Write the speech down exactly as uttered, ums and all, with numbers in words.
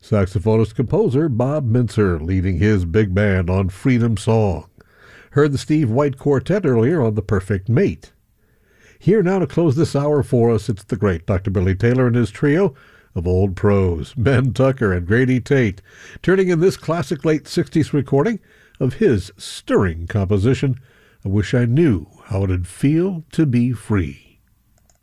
Saxophonist-composer Bob Mintzer leading his big band on Freedom Song. Heard the Steve White Quartet earlier on The Perfect Mate. Here now to close this hour for us, it's the great Doctor Billy Taylor and his trio of old pros, Ben Tucker and Grady Tate, turning in this classic late sixties recording of his stirring composition, I Wish I Knew How It'd Feel to Be Free.